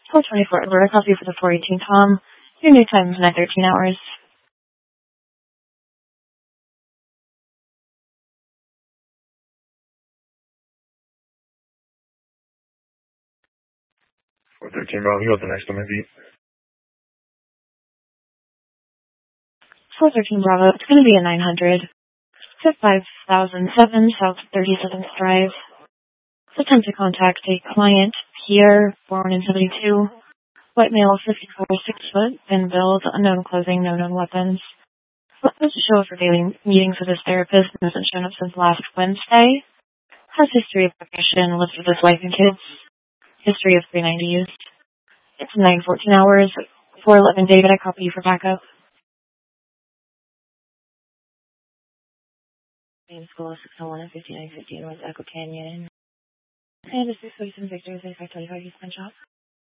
424 Alberta, copy for the 418 Tom. Your new time is 9:13 hours. 413 Bravo, you got the next one, maybe. 413 Bravo, it's going to be a 900. To 5007 South 37th Drive. Attempt to contact a client, Pierre, born in 72. White male, 54, 6 foot, thin build, unknown clothing, no known weapons. What does it show for daily meetings with his therapist and hasn't shown up since last Wednesday? Has history of depression, lives with his wife and kids. History of 390 use. It's 9:14 hours. 411 David, I copy you for backup. Main school 601 and 5915 West Echo Canyon. And a 647 Victor 3525 East Punch Off.